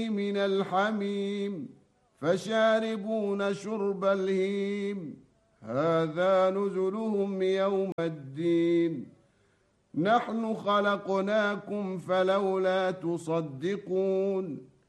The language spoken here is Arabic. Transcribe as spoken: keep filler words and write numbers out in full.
من الحميم فشاربون شرب الهيم هذا نزلهم يوم الدين نحن خلقناكم فلولا تصدقون